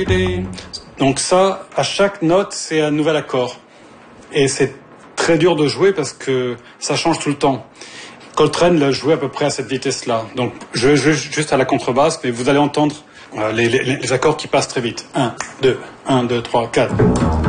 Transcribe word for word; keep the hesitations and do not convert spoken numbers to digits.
day. Donc ça, à chaque note, c'est un nouvel accord. Et c'est très dur de jouer parce que ça change tout le temps. Coltrane l'a joué à peu près à cette vitesse-là. Donc je joue juste à la contrebasse, mais vous allez entendre les, les, les accords qui passent très vite. un, deux, un, deux, trois, quatre.